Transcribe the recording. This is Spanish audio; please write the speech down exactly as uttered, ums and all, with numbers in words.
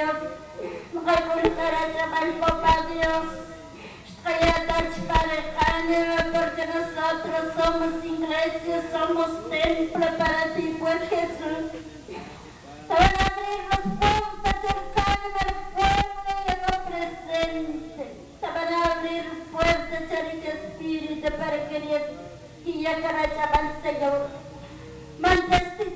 Dios, reculcar a llamar papá Dios, porque nosotros somos iglesia, somos templo para ti, pues Jesús. Te van a abrir las puertas del carmen, el pueblo y el presente. Te van a abrir puertas del espíritu para que y ya que la llama el Señor. Mandaste